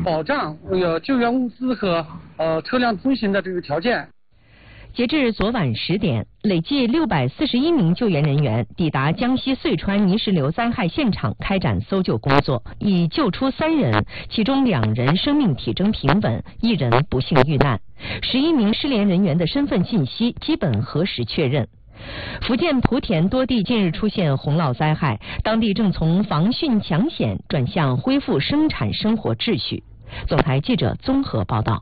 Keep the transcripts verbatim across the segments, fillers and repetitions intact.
保障呃救援物资和呃车辆通行的这个条件。 截至昨晚十点，累计六百四十一名救援人员抵达江西遂川泥石流灾害现场开展搜救工作，已救出三人，其中两人生命体征平稳，一人不幸遇难。十一名失联人员的身份信息基本核实确认。福建莆田多地近日出现洪涝灾害，当地正从防汛抢险转向恢复生产生活秩序。总台记者综合报道。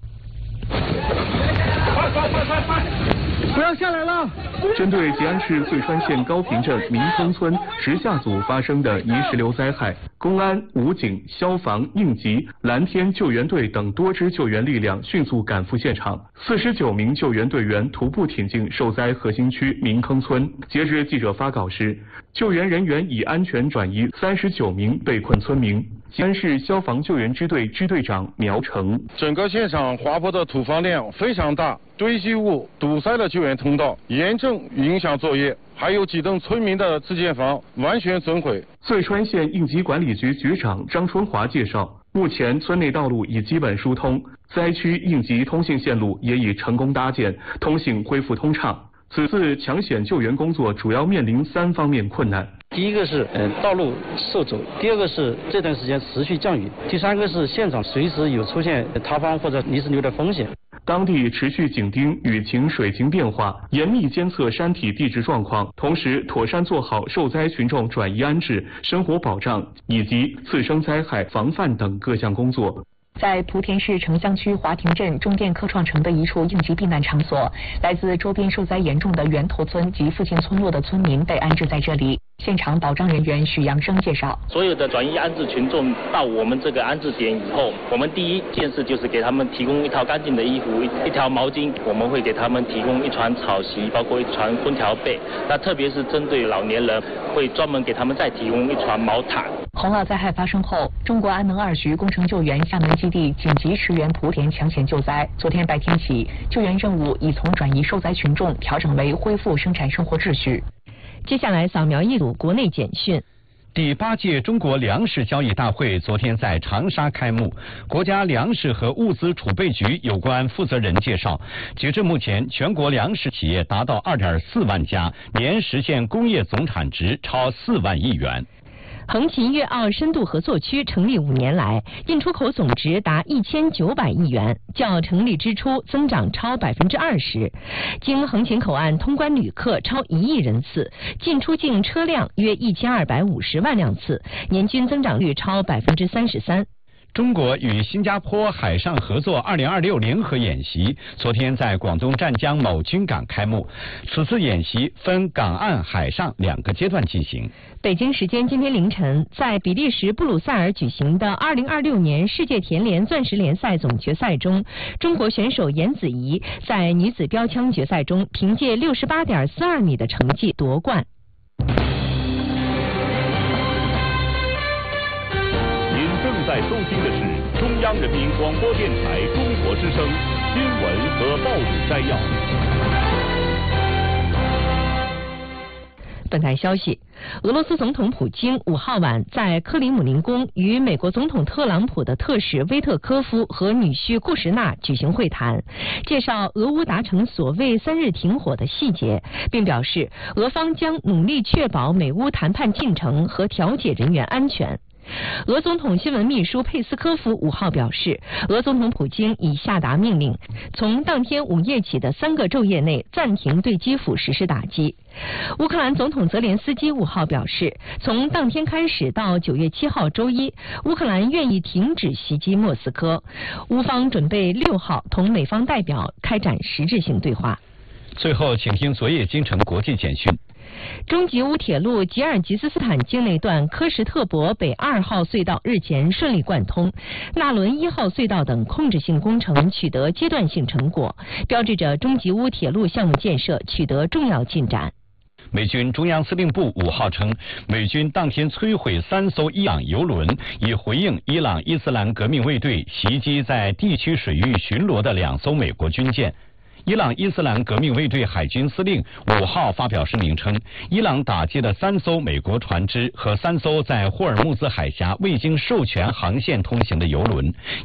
快快快快快！不要下来了！ 针对吉安市遂川县高坪镇民丰村直下组发生的泥石流灾害，公安、武警、消防、应急、蓝天救援队等多支救援力量迅速赶赴现场，四十九名救援队员徒步挺进受灾核心区民坑村。截至记者发稿时，救援人员已安全转移三十九名被困村民。吉安市消防救援支队支队长苗成： 整个现场滑坡的土方量非常大，堆积物堵塞了救援通道，严重影响作业，还有几栋村民的自建房完全损毁。 遂川县应急管理局局长张春华介绍，目前村内道路已基本疏通，灾区应急通信线路也已成功搭建，通信恢复通畅。此次抢险救援工作主要面临三方面困难。 第一个是呃道路受阻，第二个是这段时间持续降雨，第三个是现场随时有出现塌方或者泥石流的风险。 当地持续紧盯雨情水情变化，严密监测山体地质状况，同时妥善做好受灾群众转移安置、生活保障以及次生灾害防范等各项工作。 在莆田市城乡区华亭镇中电科创城的一处应急避难场所，来自周边受灾严重的源头村及附近村落的村民被安置在这里。现场保障人员许阳生介绍， 所有的转移安置群众到我们这个安置点以后，我们第一件事就是给他们提供一套干净的衣服，一条毛巾，我们会给他们提供一床草席，包括一床空调被。那特别是针对老年人，会专门给他们再提供一床毛毯。 洪涝灾害发生后，中国安能二局工程救援厦门基地紧急驰援莆田抢险救灾。昨天白天起，救援任务已从转移受灾群众调整为恢复生产生活秩序。 接下来扫描一组国内简讯。 第八届中国粮食交易大会昨天在长沙开幕。国家粮食和物资储备局有关负责人介绍，截至目前，全国粮食企业达到 二点四万家，年实现工业总产值超四万亿元。 横琴粤澳深度合作区成立五年来，进出口总值达一千九百亿元，较成立之初增长超百分之二十。经横琴口岸通关旅客超一亿人次，进出境车辆约一千二百五十万辆次，年均增长率超百分之三十三。 中国与新加坡海上合作二零二六联合演习昨天在广东湛江某军港开幕。此次演习分港岸、海上两个阶段进行。 北京时间今天凌晨，在比利时布鲁塞尔举行的二零二六年世界田联钻石联赛总决赛中，中国选手严子怡在女子标枪决赛中凭借六十八点四二米的成绩夺冠。 正在收听的是中央人民广播电台中国之声新闻和报纸摘要。 本台消息，俄罗斯总统普京五号晚在克里姆林宫与美国总统特朗普的特使威特科夫和女婿顾什纳举行会谈，介绍俄乌达成所谓三日停火的细节，并表示俄方将努力确保美乌谈判进程和调解人员安全。俄总统新闻秘书佩斯科夫五号表示，俄总统普京已下达命令，从当天午夜起的三个昼夜内暂停对基辅实施打击。乌克兰总统泽连斯基五号表示，从当天开始到九月七号周一，乌克兰愿意停止袭击莫斯科。乌方准备六号同美方代表开展实质性对话。 最后，请听昨夜京城国际简讯。 中吉乌铁路吉尔吉斯斯坦境内段科什特伯北二号隧道日前顺利贯通，纳伦一号隧道等控制性工程取得阶段性成果，标志着中吉乌铁路项目建设取得重要进展。 美军中央司令部五号称，美军当天摧毁三艘伊朗油轮，以回应伊朗伊斯兰革命卫队袭击在地区水域巡逻的两艘美国军舰。伊朗伊斯兰革命卫队海军司令五号发表声明称，伊朗打击了三艘美国船只和三艘在霍尔木兹海峡未经授权航线通行的油轮，